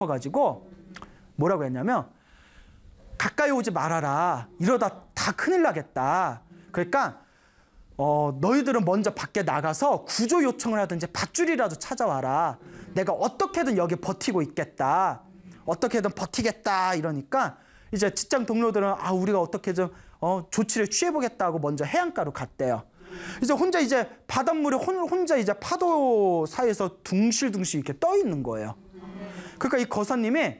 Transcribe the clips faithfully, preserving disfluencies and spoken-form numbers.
가지고 뭐라고 했냐면 가까이 오지 말아라. 이러다 다 큰일 나겠다. 그러니까 어, 너희들은 먼저 밖에 나가서 구조 요청을 하든지 밧줄이라도 찾아와라. 내가 어떻게든 여기 버티고 있겠다. 어떻게든 버티겠다. 이러니까 이제 직장 동료들은 아 우리가 어떻게든 어, 조치를 취해보겠다고 먼저 해안가로 갔대요. 이제 혼자 이제 바닷물에 혼, 혼자 이제 파도 사이에서 둥실둥실 이렇게 떠 있는 거예요. 그러니까 이 거사님이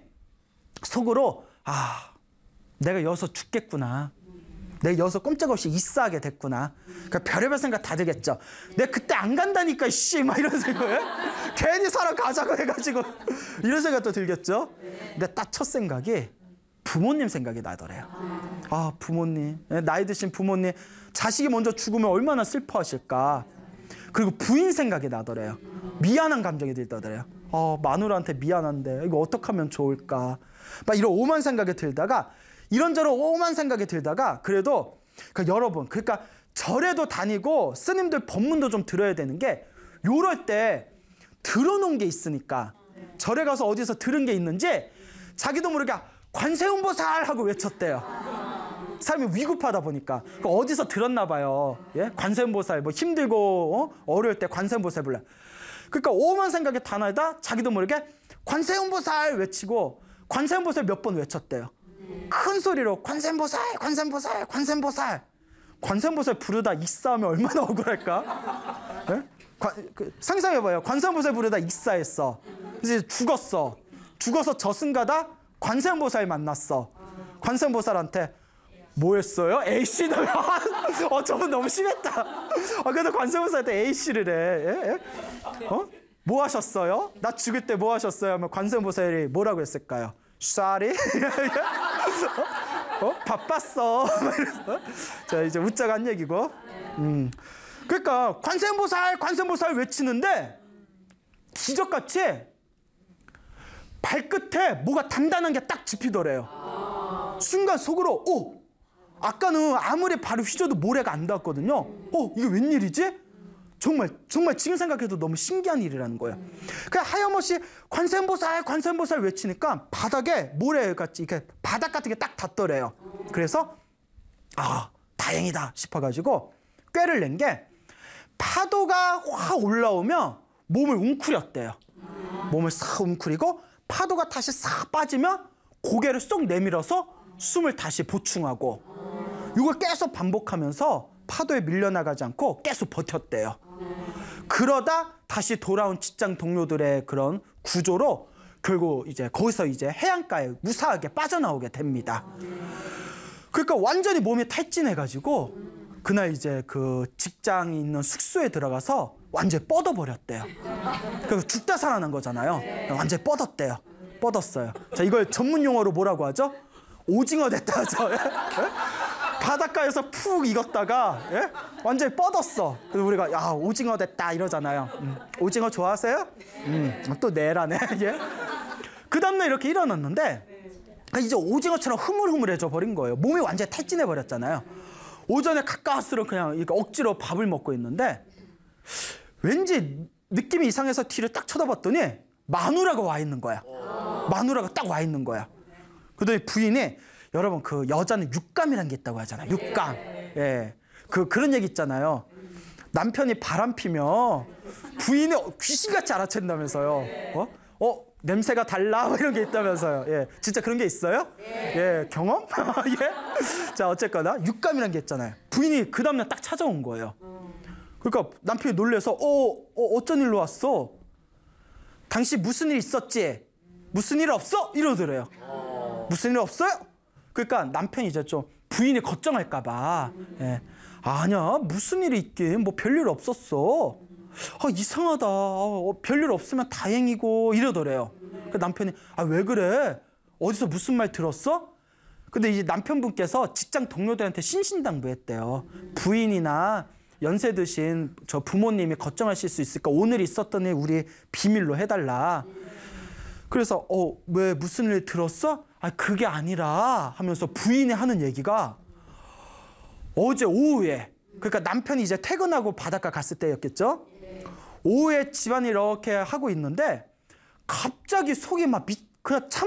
속으로 아 내가 여기서 죽겠구나. 내가 여기서 꼼짝없이 있어하게 됐구나. 그러니까 별의별 생각 다 들겠죠. 내가 그때 안 간다니까 씨 막 이런 생각에 괜히 살아가자고 해가지고 이런 생각도 들겠죠. 근데 딱 첫 생각이 부모님 생각이 나더래요. 아 부모님, 나이 드신 부모님 자식이 먼저 죽으면 얼마나 슬퍼하실까. 그리고 부인 생각이 나더래요. 미안한 감정이 들더래요. 어, 마누라한테 미안한데 이거 어떻게 하면 좋을까. 막 이런 오만 생각이 들다가 이런저런 오만 생각이 들다가 그래도 그러니까 여러분 그러니까 절에도 다니고 스님들 법문도 좀 들어야 되는 게 요럴 때 들어놓은 게 있으니까 절에 가서 어디서 들은 게 있는지 자기도 모르게 관세음보살 하고 외쳤대요. 사람이 위급하다 보니까 어디서 들었나 봐요. 예? 관세음보살 뭐 힘들고 어? 어려울 때 관세음보살 불러. 그러니까 오만 생각이 다 나다 자기도 모르게 관세음보살 외치고 관세음보살 몇 번 외쳤대요. 큰 소리로 관세음보살 관세음보살 관세음보살 관세음보살 부르다 익사하면 얼마나 억울할까. 예? 관, 그, 상상해봐요. 관세음보살 부르다 익사했어. 이제 죽었어. 죽어서 저승가다 관세음보살 만났어. 관세음보살한테 뭐 했어요? A씨 너 어 저분 너무 심했다. 아 그래도 관세음보살한테 A씨를 해. 예? 예? 어? 뭐 하셨어요? 나 죽을 때 뭐 하셨어요? 하면 관세음보살이 뭐라고 했을까요? Sorry. 어? 어? 바빴어. 자 이제 웃자가 한 얘기고. 음. 그러니까 관세음보살 관세음보살 외치는데 기적같이 발끝에 뭐가 단단한 게 딱 짚히더래요. 순간 속으로 오! 아까는 아무리 발을 휘저어도 모래가 안 닿았거든요. 어? 이게 웬일이지? 정말 정말 지금 생각해도 너무 신기한 일이라는 거예요. 그냥 하염없이 관세음보살 관세음보살 외치니까 바닥에 모래같이 이렇게 바닥 같은 게 딱 닿더래요. 그래서 아 다행이다 싶어가지고 꾀를 낸 게 파도가 확 올라오면 몸을 웅크렸대요. 몸을 싹 웅크리고 파도가 다시 싹 빠지면 고개를 쏙 내밀어서 숨을 다시 보충하고 이걸 계속 반복하면서 파도에 밀려나가지 않고 계속 버텼대요. 그러다 다시 돌아온 직장 동료들의 그런 구조로 결국 이제 거기서 이제 해안가에 무사하게 빠져나오게 됩니다. 그러니까 완전히 몸이 탈진해가지고 그날 이제 그 직장이 있는 숙소에 들어가서 완전히 뻗어버렸대요. 그래서 죽다 살아난 거잖아요. 완전히 뻗었대요. 뻗었어요. 자, 이걸 전문 용어로 뭐라고 하죠? 오징어 됐다 하죠. 예? 바닷가에서 푹 익었다가 예? 완전히 뻗었어. 그래서 우리가 야 오징어 됐다 이러잖아요. 음. 오징어 좋아하세요? 음. 또 내라네. 예? 그 다음날 이렇게 일어났는데 이제 오징어처럼 흐물흐물해져 버린 거예요. 몸이 완전히 탈진해 버렸잖아요. 오전에 가까스로 그냥 이렇게 억지로 밥을 먹고 있는데 왠지 느낌이 이상해서 뒤를 딱 쳐다봤더니 마누라가 와 있는 거야. 마누라가 딱 와 있는 거야. 그러더니 부인이 여러분 그 여자는 육감이라는 게 있다고 하잖아요. 육감. 예. 그 그런 얘기 있잖아요. 남편이 바람 피면 부인이 귀신같이 알아챈다면서요. 어? 어? 냄새가 달라? 뭐 이런 게 있다면서요. 예. 진짜 그런 게 있어요? 예. 경험? 예. 자, 어쨌거나 육감이라는 게 있잖아요. 부인이 그 다음날 딱 찾아온 거예요. 그러니까 남편이 놀래서 어, 어 어쩐 일로 왔어? 당신 무슨 일 있었지? 무슨 일 없어? 이러더래요. 무슨 일 없어요? 그러니까 남편이 이제 좀 부인이 걱정할까 봐 예. 아니야 무슨 일이 있긴 뭐 별일 없었어. 아 이상하다. 어, 별일 없으면 다행이고 이러더래요. 그 남편이 아 왜 그래? 어디서 무슨 말 들었어? 근데 이제 남편분께서 직장 동료들한테 신신당부했대요. 부인이나 연세 드신 저 부모님이 걱정하실 수 있으니까 오늘 있었던 일 우리 비밀로 해달라. 그래서 어, 왜 무슨 일 들었어? 아 그게 아니라 하면서 부인이 하는 얘기가 어제 오후에 그러니까 남편이 이제 퇴근하고 바닷가 갔을 때였겠죠. 오후에 집안이 이렇게 하고 있는데 갑자기 속이 막 미, 그냥 참